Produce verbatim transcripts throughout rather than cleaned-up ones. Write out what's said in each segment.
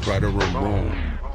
right or wrong.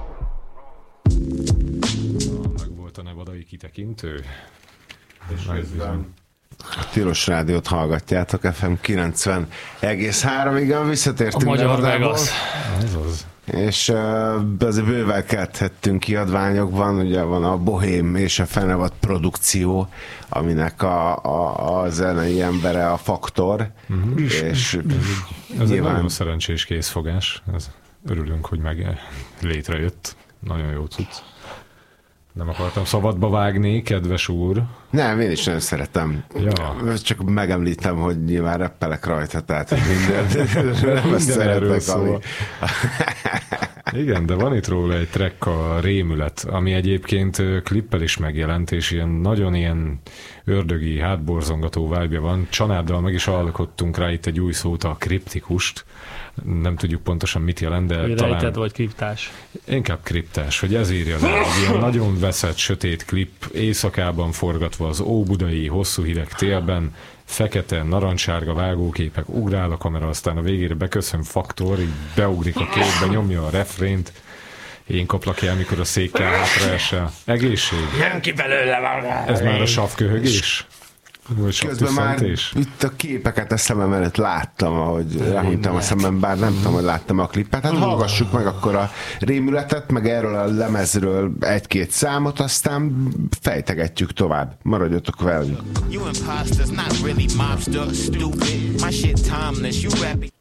Meg volt a nevadai kitekintő. És közben a Tilos Rádiót hallgatjátok, ef em kilencven egész három, igen, visszatértünk. A Magyar Vegas. Ez az. És uh, azért bővelkedhettünk kiadványokban, ugye van a Bohém és a Fenevad produkció, aminek a, a, a zenei embere a Faktor. Uh-huh. És ez nyilván... egy nagyon szerencsés készfogás. Ez, örülünk, hogy meg létrejött. Nagyon jó cucc. Nem akartam szabadba vágni, kedves úr. Nem, én is nagyon szeretem. Ja. Csak megemlítem, hogy nyilván reppelek rajta, tehát hogy minden, nem ezt szeretek, ami... Igen, de van itt róla egy track, a Rémület, ami egyébként klippel is megjelent, és ilyen nagyon ilyen ördögi, hátborzongató vibe-ja van. Csanáddal meg is alkottunk rá itt egy új szót, a kriptikust. Nem tudjuk pontosan mit jelent, de hogy talán... rejtett vagy kriptás? Inkább kriptás, hogy ez írja le. Egy ilyen nagyon veszett, sötét klip, éjszakában forgatva az óbudai, hosszú hideg télben, fekete, narancssárga vágóképek, ugrál a kamera, aztán a végére beköszön Faktor, így beugrik a képbe, nyomja a refrént, én kaplak el, mikor a székkel hátra esel. Egészség? Nem ki belőle van. Ez már a savköhögés? Közben már itt a képeket a szemem előtt láttam, ahogy ráhunytam a szemem, bár nem tudom, hogy láttam a klippet. Hát hallgassuk meg akkor a Rémületet, meg erről a lemezről egy-két számot, aztán fejtegetjük tovább. Maradjatok velünk.